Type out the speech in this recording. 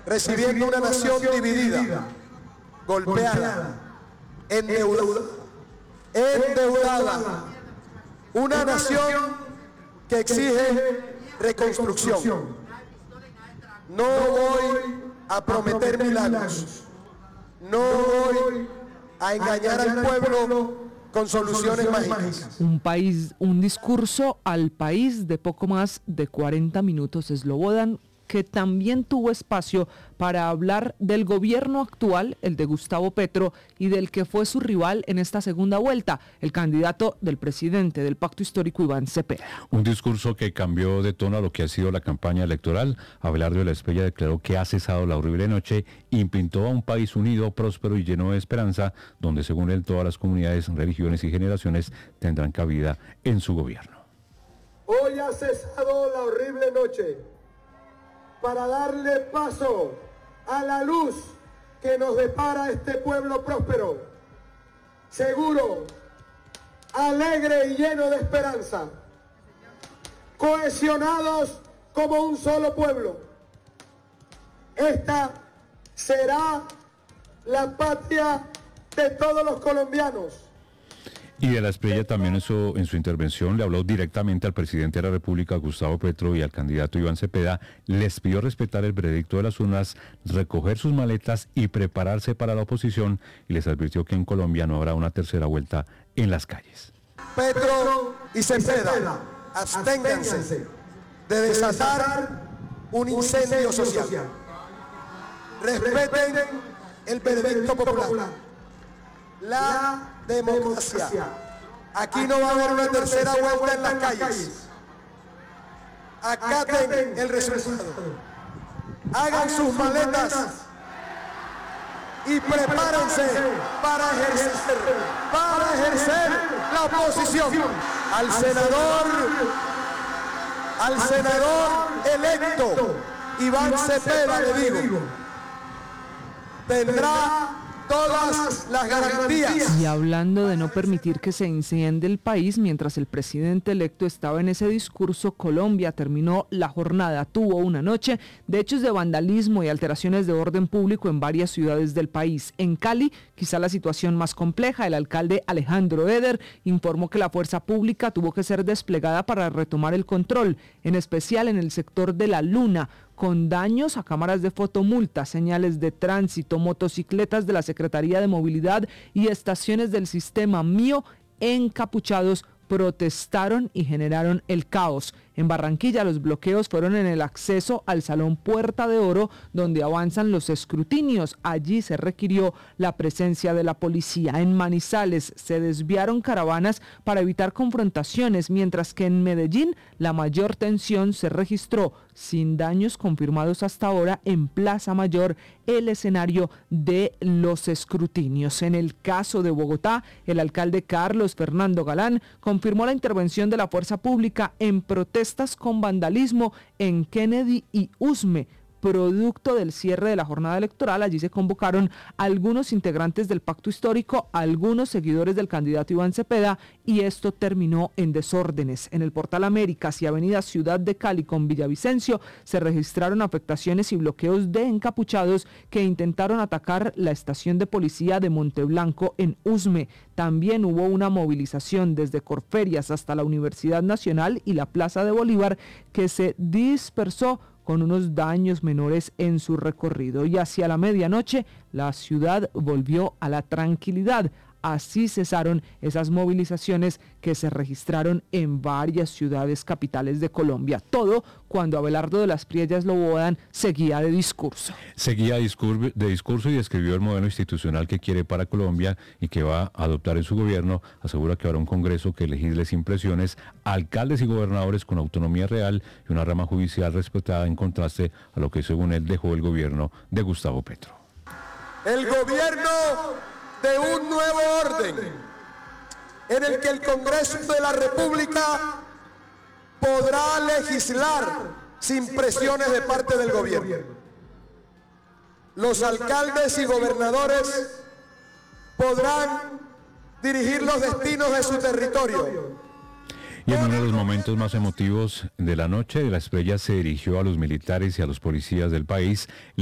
recibiendo una nación dividida, golpeada, endeudada, una nación que exige reconstrucción. No voy a prometer milagros, no voy a engañar al pueblo con soluciones mágicas. Un discurso al país de poco más de 40 minutos. Slobodan, que también tuvo espacio para hablar del gobierno actual, el de Gustavo Petro, y del que fue su rival en esta segunda vuelta, el candidato del presidente del Pacto Histórico, Iván Cepeda. Un discurso que cambió de tono a lo que ha sido la campaña electoral. Abelardo de la Espriella declaró que ha cesado la horrible noche y pintó a un país unido, próspero y lleno de esperanza, donde según él todas las comunidades, religiones y generaciones tendrán cabida en su gobierno. Hoy ha cesado la horrible noche para darle paso a la luz que nos depara este pueblo próspero, seguro, alegre y lleno de esperanza, cohesionados como un solo pueblo. Esta será la patria de todos los colombianos. Y de la Espriella también en su intervención le habló directamente al presidente de la República, Gustavo Petro, y al candidato Iván Cepeda. Les pidió respetar el veredicto de las urnas, recoger sus maletas y prepararse para la oposición, y les advirtió que en Colombia no habrá una tercera vuelta en las calles. Petro y Cepeda, absténganse de desatar un incendio social. Respeten el veredicto popular, la democracia. Aquí no va a haber una tercera vuelta en las calles. Acaten el resultado. Hagan sus maletas y prepárense para ejercer la oposición. Al senador electo Iván Cepeda le digo, tendrá todas las garantías. Y hablando de no permitir que se incendie el país, mientras el presidente electo estaba en ese discurso, Colombia terminó la jornada. Tuvo una noche de hechos de vandalismo y alteraciones de orden público en varias ciudades del país. En Cali, quizá la situación más compleja, el alcalde Alejandro Eder informó que la fuerza pública tuvo que ser desplegada para retomar el control, en especial en el sector de La Luna, con daños a cámaras de fotomulta, señales de tránsito, motocicletas de la Secretaría de Movilidad y estaciones del sistema Mío encapuchados protestaron y generaron el caos. En Barranquilla los bloqueos fueron en el acceso al Salón Puerta de Oro, donde avanzan los escrutinios. Allí se requirió la presencia de la policía. En Manizales se desviaron caravanas para evitar confrontaciones, mientras que en Medellín la mayor tensión se registró, sin daños confirmados hasta ahora, en Plaza Mayor, el escenario de los escrutinios. En el caso de Bogotá, el alcalde Carlos Fernando Galán confirmó la intervención de la fuerza pública en protestas con vandalismo en Kennedy y Usme, producto del cierre de la jornada electoral. Allí se convocaron algunos integrantes del Pacto Histórico, algunos seguidores del candidato Iván Cepeda, y esto terminó en desórdenes. En el Portal Américas y Avenida Ciudad de Cali con Villavicencio se registraron afectaciones y bloqueos de encapuchados que intentaron atacar la estación de policía de Monteblanco en Usme. También hubo una movilización desde Corferias hasta la Universidad Nacional y la Plaza de Bolívar, que se dispersó con unos daños menores en su recorrido. Y hacia la medianoche la ciudad volvió a la tranquilidad. Así cesaron esas movilizaciones que se registraron en varias ciudades capitales de Colombia. Todo cuando Abelardo de la Espriella Slobodan seguía de discurso. Seguía de discurso y describió el modelo institucional que quiere para Colombia y que va a adoptar en su gobierno. Asegura que habrá un Congreso que legisle sin presiones, alcaldes y gobernadores con autonomía real y una rama judicial respetada, en contraste a lo que según él dejó el gobierno de Gustavo Petro. El gobierno de un nuevo orden en el que el Congreso de la República podrá legislar sin presiones de parte del gobierno. Los alcaldes y gobernadores podrán dirigir los destinos de su territorio. Y en uno de los momentos más emotivos de la noche, la Espriella se dirigió a los militares y a los policías del país.